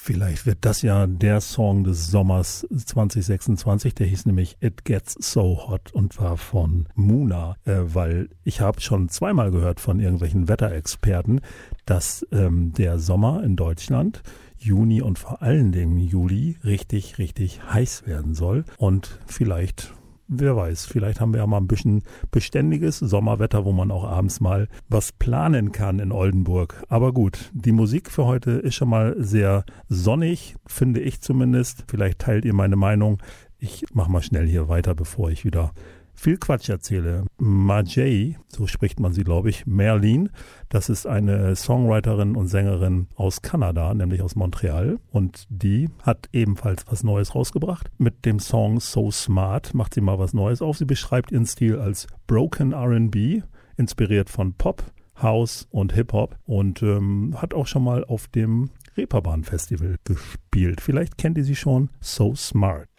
Vielleicht wird das ja der Song des Sommers 2026, der hieß nämlich It Gets So Hot und war von Muna, weil ich habe schon zweimal gehört von irgendwelchen Wetterexperten, dass der Sommer in Deutschland Juni und vor allen Dingen Juli richtig, richtig heiß werden soll und vielleicht... Wer weiß, vielleicht haben wir ja mal ein bisschen beständiges Sommerwetter, wo man auch abends mal was planen kann in Oldenburg. Aber gut, die Musik für heute ist schon mal sehr sonnig, finde ich zumindest. Vielleicht teilt ihr meine Meinung. Ich mache mal schnell hier weiter, bevor ich wieder viel Quatsch erzähle. Marjay, so spricht man sie, glaube ich, Merlin, das ist eine Songwriterin und Sängerin aus Kanada, nämlich aus Montreal. Und die hat ebenfalls was Neues rausgebracht. Mit dem Song So Smart macht sie mal was Neues auf. Sie beschreibt ihren Stil als Broken R&B, inspiriert von Pop, House und Hip-Hop und hat auch schon mal auf dem Reeperbahn Festival gespielt. Vielleicht kennt ihr sie schon, So Smart.